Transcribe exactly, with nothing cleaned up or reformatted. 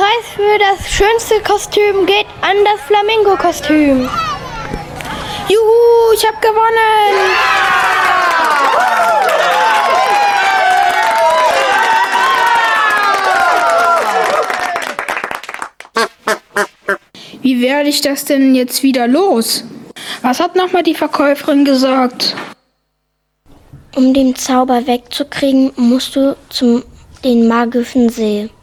Preis für das schönste Kostüm geht an das Flamingo-Kostüm. Juhu, ich habe gewonnen! Wie werde ich das denn jetzt wieder los? Was hat nochmal die Verkäuferin gesagt? Um den Zauber wegzukriegen, musst du zum den magischen See.